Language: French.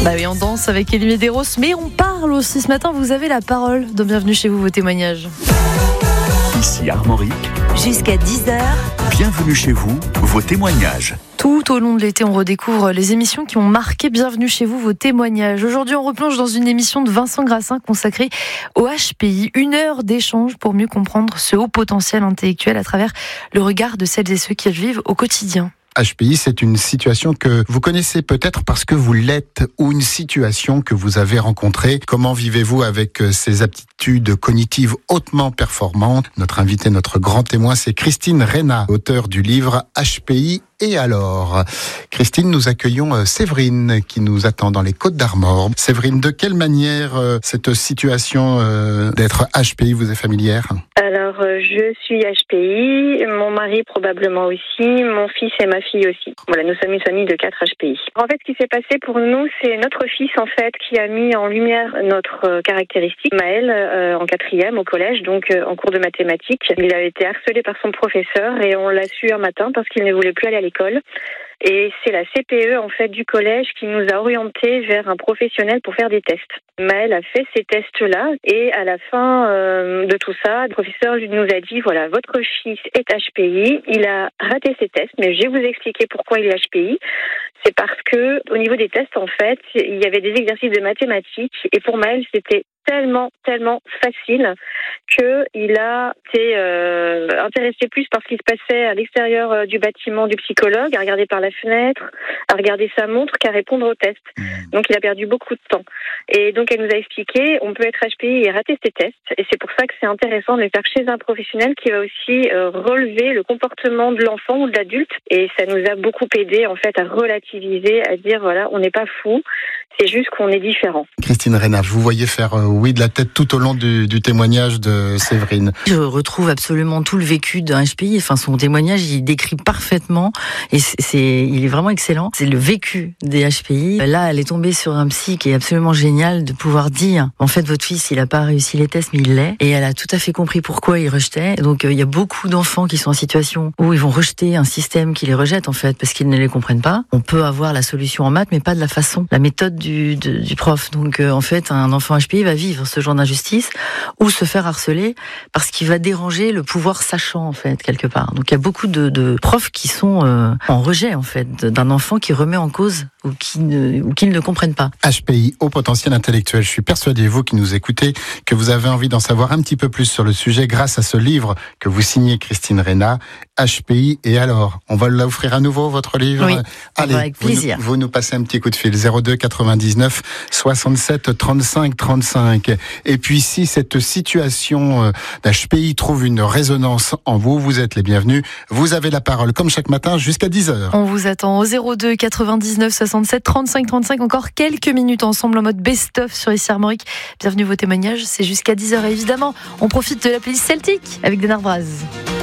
Bah oui, on danse avec Elie Medeiros, mais on parle aussi ce matin. Vous avez la parole de Bienvenue chez vous, vos témoignages. Ici Armorique. Jusqu'à 10h. Bienvenue chez vous, vos témoignages. Tout au long de l'été, on redécouvre les émissions qui ont marqué Bienvenue chez vous, vos témoignages. Aujourd'hui, on replonge dans une émission de Vincent Grassin consacrée au HPI. 1 heure d'échange pour mieux comprendre ce haut potentiel intellectuel à travers le regard de celles et ceux qui le vivent au quotidien. HPI, c'est une situation que vous connaissez peut-être parce que vous l'êtes ou une situation que vous avez rencontrée. Comment vivez-vous avec ces aptitudes cognitives hautement performantes? Notre invité, notre grand témoin, c'est Christine Reyna, auteure du livre HPI. Et alors, Christine, nous accueillons Séverine qui nous attend dans les Côtes-d'Armor. Séverine, de quelle manière cette situation d'être HPI vous est familière? Alors, je suis HPI, mon mari probablement aussi, mon fils et ma fille aussi. Voilà, nous sommes une famille de 4 HPI. En fait, ce qui s'est passé pour nous, c'est notre fils en fait qui a mis en lumière notre caractéristique. Maël, en 4e au collège, donc en cours de mathématiques, il a été harcelé par son professeur et on l'a su un matin parce qu'il ne voulait plus aller à l'école. Et c'est la CPE en fait du collège qui nous a orientés vers un professionnel pour faire des tests. Maël a fait ces tests-là et à la fin de tout ça, le professeur nous a dit voilà, votre fils est HPI, il a raté ses tests, mais je vais vous expliquer pourquoi il est HPI. C'est parce que au niveau des tests en fait, il y avait des exercices de mathématiques et pour Maël c'était tellement facile qu'il a été intéressé plus par ce qui se passait à l'extérieur du bâtiment du psychologue, à regarder par la fenêtre, à regarder sa montre, qu'à répondre aux tests. Donc il a perdu beaucoup de temps. Et donc elle nous a expliqué, on peut être HPI et rater ses tests. Et c'est pour ça que c'est intéressant de le faire chez un professionnel qui va aussi relever le comportement de l'enfant ou de l'adulte. Et ça nous a beaucoup aidé en fait à relativiser, à dire voilà, on n'est pas fou, c'est juste qu'on est différent. Christine Reyna, je vous voyais faire oui de la tête tout au long du témoignage de Séverine. Je retrouve absolument tout le vécu d'un HPI. Enfin, son témoignage, il décrit parfaitement et il est vraiment excellent. C'est le vécu des HPI. Là, elle est tombée sur un psy qui est absolument génial de pouvoir dire, en fait, votre fils, il a pas réussi les tests, mais il l'est. Et elle a tout à fait compris pourquoi il rejetait. Donc, il y a beaucoup d'enfants qui sont en situation où ils vont rejeter un système qui les rejette, en fait, parce qu'ils ne les comprennent pas. On peut avoir la solution en maths, mais pas de la façon, la méthode du prof. Donc, en fait, un enfant HPI va vivre ce genre d'injustice ou se faire harceler parce qu'il va déranger le pouvoir sachant, en fait, quelque part. Donc, il y a beaucoup de profs qui sont en rejet, en fait, d'un enfant qui remet en cause ou qui ne comprennent pas. HPI, haut potentiel intellectuel. Je suis persuadé, vous qui nous écoutez, que vous avez envie d'en savoir un petit peu plus sur le sujet grâce à ce livre que vous signez, Christine Reyna, HPI. Et alors, on va l'offrir à nouveau, votre livre? Oui, allez, avec plaisir. Vous nous passez un petit coup de fil, 02 99 67 35 35. Et puis, si cette situation d'HPI trouve une résonance en vous, vous êtes les bienvenus. Vous avez la parole, comme chaque matin, jusqu'à 10h. On vous attend au 02 99 67 35 35. Encore quelques minutes ensemble en mode best-of sur Ici Armorique. Bienvenue vos témoignages, c'est jusqu'à 10h. Et évidemment, on profite de la playlist celtique avec Denard Braz.